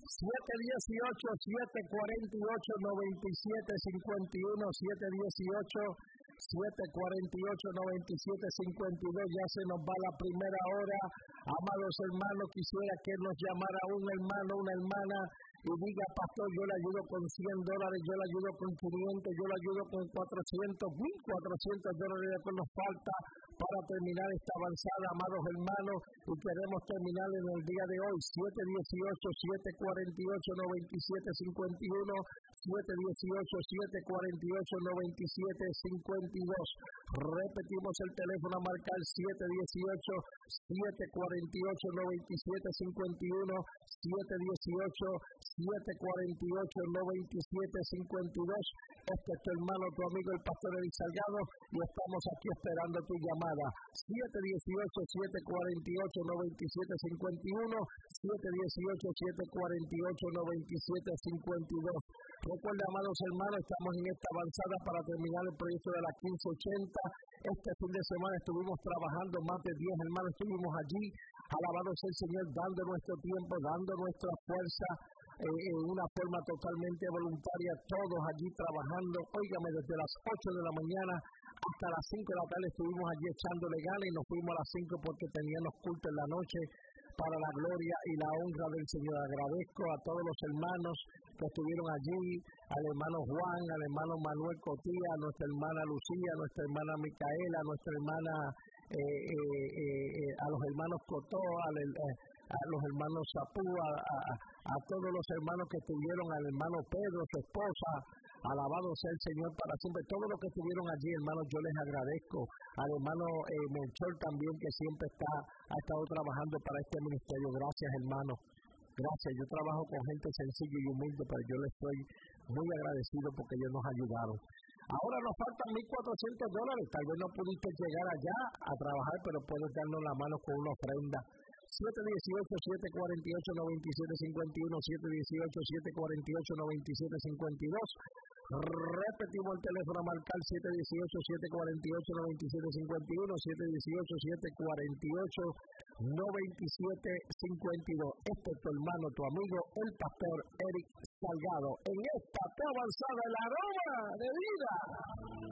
718-748-9752, ya se nos va la primera hora. Amados hermanos, quisiera que nos llamara un hermano, una hermana, y diga: pastor, yo le ayudo con $100, yo le ayudo con 500, yo le ayudo con 400, $1,400 que nos falta para terminar esta avanzada, amados hermanos, y queremos terminar en el día de hoy. 718-748-9751, 718-748-9752. Repetimos el teléfono a marcar: 718-748-9751, 718-748-9752. Este es tu hermano, tu amigo, el pastor Eric Salgado, y estamos aquí esperando tu llamada. 718-748-9751, 718-748-9752. Recuerda, amados hermanos, estamos en esta avanzada para terminar el proyecto de la 1580. Este fin de semana estuvimos trabajando, más de 10 hermanos estuvimos allí. Alabado sea el Señor, dando nuestro tiempo, dando nuestra fuerza, en una forma totalmente voluntaria, todos allí trabajando. Óigame, desde las 8 de la mañana hasta las 5 de la tarde estuvimos allí echándole ganas, y nos fuimos a las 5 porque teníamos culto en la noche para la gloria y la honra del Señor. Agradezco a todos los hermanos que estuvieron allí, al hermano Juan, al hermano Manuel Cotía, a nuestra hermana Lucía, a nuestra hermana Micaela, a nuestra hermana, a los hermanos Cotó, a los hermanos Zapú, a todos los hermanos que estuvieron, al hermano Pedro, su esposa. Alabado sea el Señor para siempre. Todos los que estuvieron allí, hermanos, yo les agradezco. Al hermano Melchor también, que siempre ha estado trabajando para este ministerio. Gracias, hermano. Gracias. Yo trabajo con gente sencilla y humilde, pero yo les estoy muy agradecido porque ellos nos ayudaron. Ahora nos faltan $1,400. Tal vez no pudiste llegar allá a trabajar, pero puedes darnos la mano con una ofrenda. 718-748-9751, 718-748-9752. Repetimos el teléfono a marcar: 718-748-9751, 718-748-9752. Este es tu hermano, tu amigo, el pastor Eric Salgado, en esta avanzada, el aroma de vida.